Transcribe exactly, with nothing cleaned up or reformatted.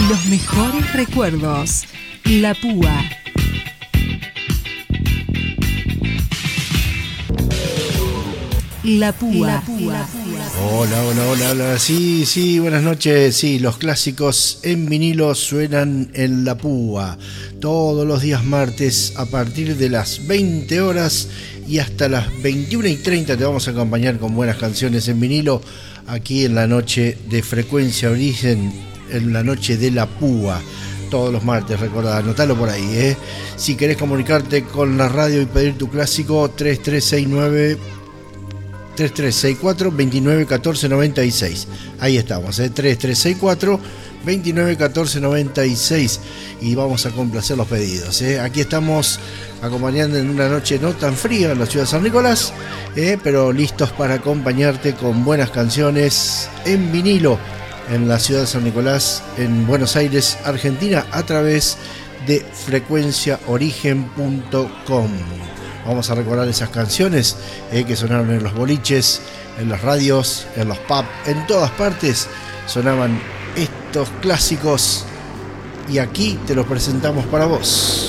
Los mejores recuerdos. La Púa. La Púa. La Púa. Hola, hola, hola, hola. Sí, sí, buenas noches. Sí, los clásicos en vinilo suenan en La Púa. Todos los días martes a partir de las veinte horas y hasta las veintiuna y treinta te vamos a acompañar con buenas canciones en vinilo aquí en la noche de Frecuencia Origen, en la noche de La Púa. Todos los martes, recordá, anotalo por ahí, ¿eh? Si querés comunicarte con la radio y pedir tu clásico, tres tres seis nueve tres tres seis cuatro dos nueve uno cuatro nueve seis. Ahí estamos, ¿eh? tres tres seis cuatro dos nueve uno cuatro nueve seis. Y vamos a complacer los pedidos, ¿eh? Aquí estamos acompañando en una noche no tan fría en la ciudad de San Nicolás, ¿eh? Pero listos para acompañarte con buenas canciones en vinilo en la ciudad de San Nicolás, en Buenos Aires, Argentina, a través de frecuencia origen punto com. Vamos a recordar esas canciones eh, que sonaron en los boliches, en las radios, en los pubs, en todas partes sonaban estos clásicos y aquí te los presentamos para vos.